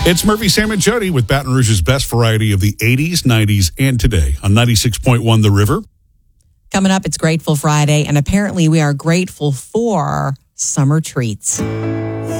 It's Murphy, Sam, and Jody with Baton Rouge's best variety of the 80s, 90s, and today on 96.1 The River. Coming up, it's Grateful Friday, and apparently we are grateful for summer treats.